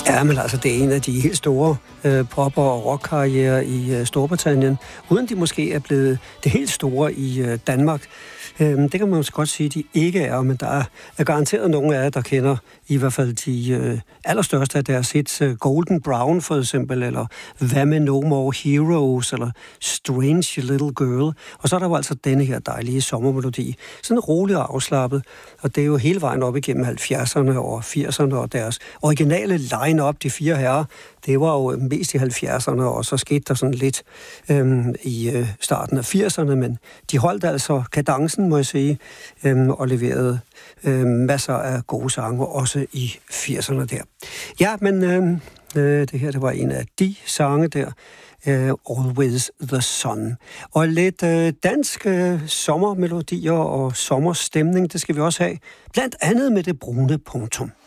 Ja, men altså, det er en af de helt store pop- og rockkarrierer i Storbritannien, uden de måske er blevet det helt store i Danmark. Det kan man måske godt sige, at de ikke er, men der er garanteret nogle af jer, der kender i hvert fald de allerstørste af deres hits. Golden Brown for eksempel, eller Hvad med No More Heroes, eller Strange Little Girl. Og så er der jo altså denne her dejlige sommermelodi. Sådan rolig og afslappet, og det er jo hele vejen op igennem 70'erne og 80'erne, og deres originale line-up, de fire herrer, det var jo mest i 70'erne, og så skete der sådan lidt i starten af 80'erne, men de holdt altså kadencen, må jeg sige, og leverede masser af gode sange, også i 80'erne der. Ja, men det her, det var en af de sange der, Always the Sun. Og lidt dansk sommermelodier og sommerstemning, det skal vi også have, blandt andet med det brune punktum.